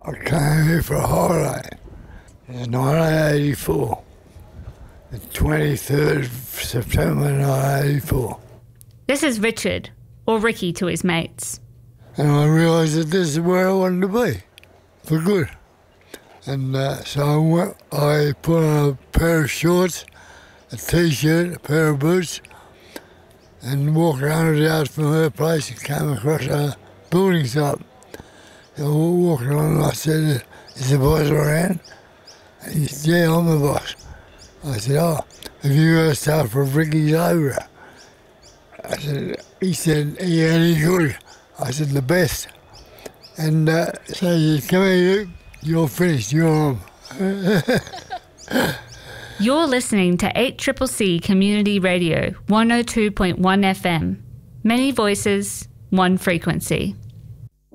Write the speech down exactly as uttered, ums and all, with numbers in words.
I came here for a holiday in nineteen eighty-four, the twenty-third of September nineteen eighty-four. This is Richard, or Ricky to his mates. And I realised that this is where I wanted to be, for good. And uh, so I, went, I put on a pair of shorts, a T-shirt, a pair of boots, and walked around the house from her place and came across a building site. So we were walking on and I said, "Is the boss around?" And he said, "Yeah, I'm the boss." I said, "Oh, have you ever started for Ricky's Over?" I said, he said, "Yeah, any good?" I said, "The best." And uh, so he said, "Come here, you're finished, you're on." You're listening to eight C C C Community Radio, one oh two point one F M. Many voices, one frequency.